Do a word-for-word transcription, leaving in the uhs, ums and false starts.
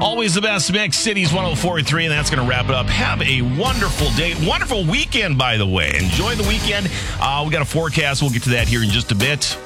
Always the best mix, Cities one oh four point three, and that's going to wrap it up. Have a wonderful day. Wonderful weekend, by the way. Enjoy the weekend. Uh, we got a forecast. We'll get to that here in just a bit.